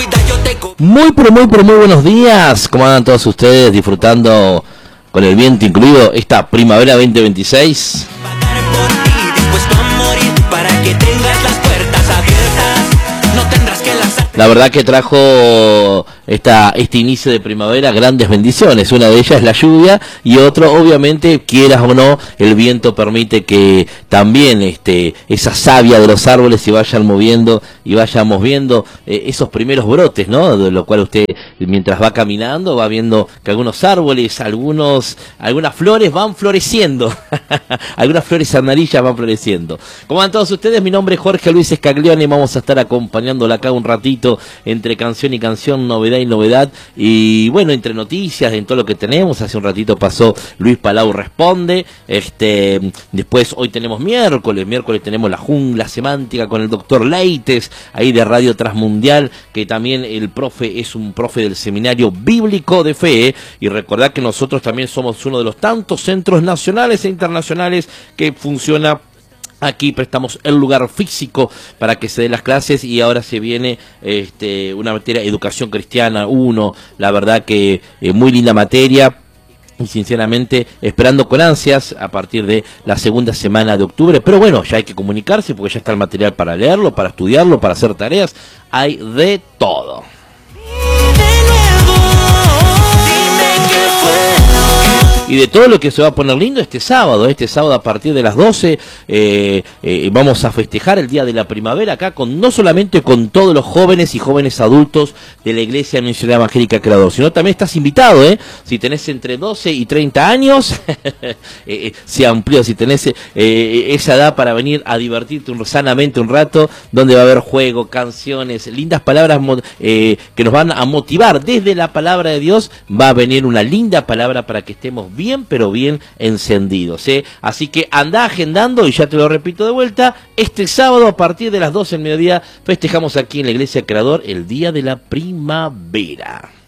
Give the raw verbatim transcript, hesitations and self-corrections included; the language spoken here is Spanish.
Muy pero muy pero muy buenos días. ¿Cómo andan todos ustedes disfrutando con el viento incluido esta primavera veinte veintiséis? La verdad que trajo esta, este inicio de primavera grandes bendiciones. Una de ellas es la lluvia y otro, obviamente, quieras o no, el viento permite que también este, esa savia de los árboles se vayan moviendo y vayamos viendo eh, esos primeros brotes, ¿no? De lo cual usted, mientras va caminando, va viendo que algunos árboles, algunos, algunas flores van floreciendo. Algunas flores amarillas van floreciendo. ¿Cómo van todos ustedes? Mi nombre es Jorge Luis Escaglione y vamos a estar acompañándola acá un ratito entre canción y canción, novedad y novedad, y bueno, entre noticias, en todo lo que tenemos. Hace un ratito pasó Luis Palau Responde, este, después hoy tenemos miércoles, miércoles tenemos la jungla semántica con el doctor Leites, ahí de Radio Transmundial, que también el profe es un profe del Seminario Bíblico de Fe, ¿eh? Y recordad que nosotros también somos uno de los tantos centros nacionales e internacionales que funciona. Aquí prestamos el lugar físico para que se den las clases y ahora se viene este, una materia, Educación Cristiana uno, la verdad que eh, muy linda materia. Y sinceramente esperando con ansias a partir de la segunda semana de octubre, pero bueno, ya hay que comunicarse porque ya está el material para leerlo, para estudiarlo, para hacer tareas, hay de todo. Y de todo lo que se va a poner lindo este sábado, este sábado a partir de las doce, eh, eh, vamos a festejar el Día de la Primavera acá, con no solamente con todos los jóvenes y jóvenes adultos de la Iglesia Misionera Evangélica Creador, sino también estás invitado, ¿eh? Si tenés entre doce y treinta años, eh, se amplió, si tenés eh, esa edad para venir a divertirte un, sanamente un rato, donde va a haber juego, canciones, lindas palabras eh, que nos van a motivar. Desde la palabra de Dios va a venir una linda palabra para que estemos bien bien, pero bien encendidos, ¿eh? Así que anda agendando, y ya te lo repito de vuelta, este sábado a partir de las doce del mediodía festejamos aquí en la Iglesia Creador el Día de la Primavera.